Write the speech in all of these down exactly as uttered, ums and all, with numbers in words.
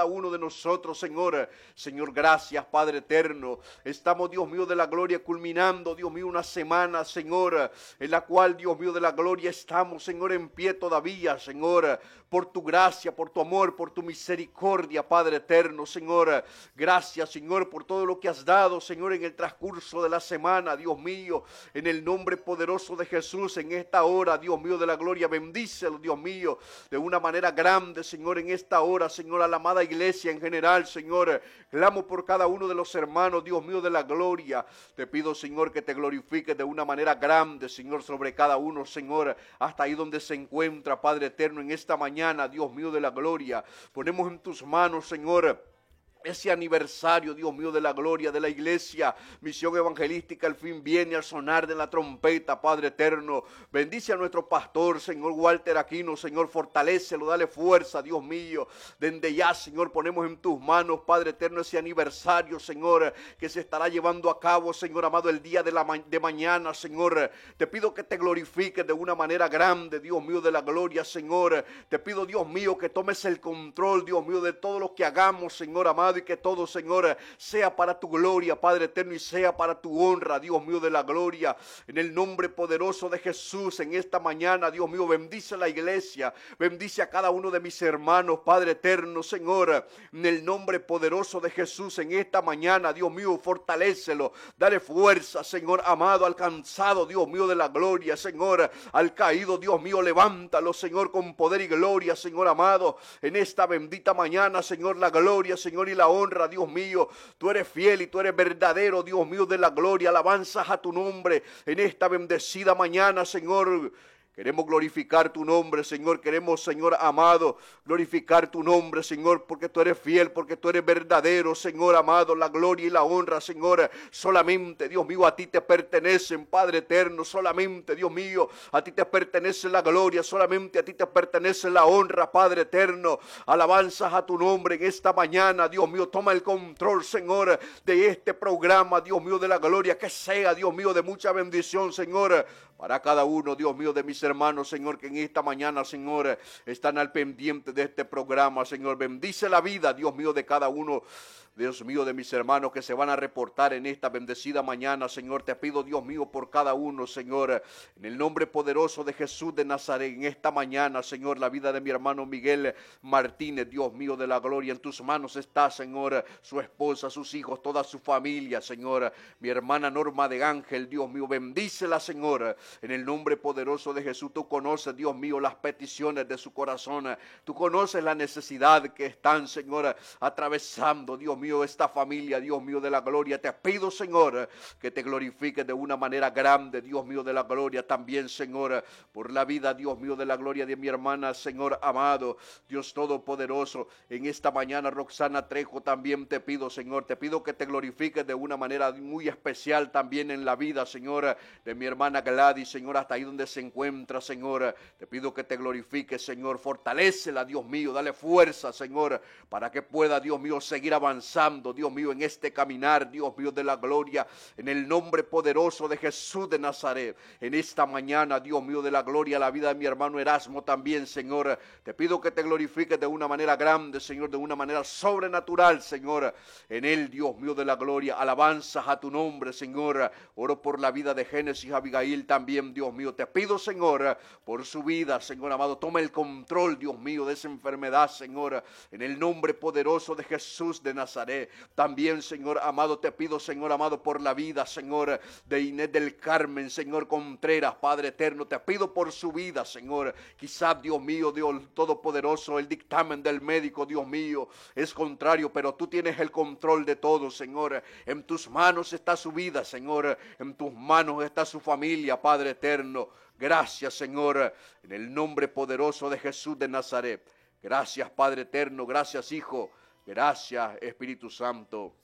cada uno de nosotros, Señor. Señor, gracias, Padre eterno. Estamos, Dios mío de la gloria, culminando, Dios mío, una semana, Señor, en la cual, Dios mío de la gloria, estamos, Señor, en pie todavía, Señor, por tu gracia, por tu amor, por tu misericordia, Padre eterno, Señor. Gracias, Señor, por todo lo que has dado, Señor, en el transcurso de la semana, Dios mío, en el nombre poderoso de Jesús, en esta hora, Dios mío de la gloria, bendícelo, Dios mío, de una manera grande, Señor, en esta hora, Señor, a la amada iglesia en general, Señor. Clamo por cada uno de los hermanos, Dios mío de la gloria. Te pido, Señor, que te glorifiques de una manera grande, Señor, sobre cada uno, Señor, hasta ahí donde se encuentra, Padre eterno, en esta mañana, Dios mío de la gloria. Ponemos en tus manos, Señor, ese aniversario, Dios mío, de la gloria de la iglesia, Misión Evangelística, al fin viene al sonar de la trompeta, Padre eterno. Bendice a nuestro pastor, Señor Walter Aquino, Señor, fortalécelo, dale fuerza, Dios mío. Desde ya, Señor, ponemos en tus manos, Padre eterno, ese aniversario, Señor, que se estará llevando a cabo, Señor amado, el día de, la ma de mañana, Señor. Te pido que te glorifiques de una manera grande, Dios mío, de la gloria, Señor. Te pido, Dios mío, que tomes el control, Dios mío, de todo lo que hagamos, Señor amado, y que todo, Señor, sea para tu gloria, Padre eterno, y sea para tu honra, Dios mío de la gloria. En el nombre poderoso de Jesús, en esta mañana, Dios mío, bendice la iglesia, bendice a cada uno de mis hermanos, Padre eterno, Señor. En el nombre poderoso de Jesús, en esta mañana, Dios mío, fortalécelo, dale fuerza, Señor amado, al cansado, Dios mío de la gloria, Señor, al caído, Dios mío, levántalo, Señor, con poder y gloria, Señor amado. En esta bendita mañana, Señor, la gloria, Señor, y la honra, Dios mío. Tú eres fiel y tú eres verdadero, Dios mío de la gloria. Alabanzas a tu nombre en esta bendecida mañana, Señor. Queremos glorificar tu nombre, Señor. Queremos, Señor amado, glorificar tu nombre, Señor, porque tú eres fiel, porque tú eres verdadero, Señor amado. La gloria y la honra, Señor, solamente, Dios mío, a ti te pertenecen, Padre eterno. Solamente, Dios mío, a ti te pertenece la gloria, solamente a ti te pertenece la honra, Padre eterno. Alabanzas a tu nombre en esta mañana, Dios mío. Toma el control, Señor, de este programa, Dios mío de la gloria. Que sea, Dios mío, de mucha bendición, Señor, para cada uno, Dios mío, de mis hermanos, Señor, que en esta mañana, Señor, están al pendiente de este programa, Señor. Bendice la vida, Dios mío, de cada uno, Dios mío, de mis hermanos que se van a reportar en esta bendecida mañana, Señor. Te pido, Dios mío, por cada uno, Señor, en el nombre poderoso de Jesús de Nazaret, en esta mañana, Señor, la vida de mi hermano Miguel Martínez, Dios mío de la gloria, en tus manos está, Señor, su esposa, sus hijos, toda su familia, Señor. Mi hermana Norma de Ángel, Dios mío, bendícela, Señor, en el nombre poderoso de Jesús. Tú conoces, Dios mío, las peticiones de su corazón. Tú conoces la necesidad que están, Señor, atravesando, Dios mío, esta familia, Dios mío de la gloria. Te pido, Señor, que te glorifiques de una manera grande, Dios mío de la gloria. También, Señor, por la vida, Dios mío de la gloria, de mi hermana, Señor amado, Dios todopoderoso. En esta mañana, Roxana Trejo, también te pido, Señor, te pido que te glorifiques de una manera muy especial también en la vida, Señor, de mi hermana Gladys, Señor, hasta ahí donde se encuentra, Señor. Te pido que te glorifiques, Señor. Fortalécela, Dios mío. Dale fuerza, Señor, para que pueda, Dios mío, seguir avanzando, Dios mío, en este caminar, Dios mío de la gloria, en el nombre poderoso de Jesús de Nazaret. En esta mañana, Dios mío de la gloria, la vida de mi hermano Erasmo también, Señor. Te pido que te glorifiques de una manera grande, Señor, de una manera sobrenatural, Señor. En él, Dios mío de la gloria, alabanzas a tu nombre, Señor. Oro por la vida de Génesis Abigail también, Dios mío. Te pido, Señor, por su vida, Señor amado. Toma el control, Dios mío, de esa enfermedad, Señor, en el nombre poderoso de Jesús de Nazaret. También, Señor amado, te pido, Señor amado, por la vida, Señor, de Inés del Carmen, Señor Contreras, Padre eterno. Te pido por su vida, Señor. Quizás, Dios mío, Dios todopoderoso, el dictamen del médico, Dios mío, es contrario, pero tú tienes el control de todo, Señor. En tus manos está su vida, Señor. En tus manos está su familia, Padre eterno. Gracias, Señor, en el nombre poderoso de Jesús de Nazaret. Gracias, Padre eterno. Gracias, Hijo. Gracias, Espíritu Santo.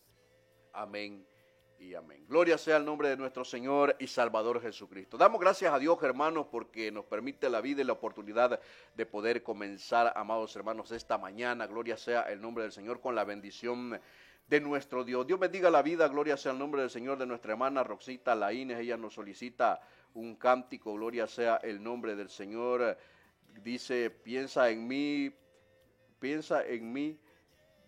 Amén y amén. Gloria sea el nombre de nuestro Señor y Salvador Jesucristo. Damos gracias a Dios, hermanos, porque nos permite la vida y la oportunidad de poder comenzar, amados hermanos, esta mañana. Gloria sea el nombre del Señor con la bendición de nuestro Dios. Dios bendiga la vida. Gloria sea el nombre del Señor, de nuestra hermana Roxita Laínez. Ella nos solicita un cántico. Gloria sea el nombre del Señor. Dice: piensa en mí, piensa en mí.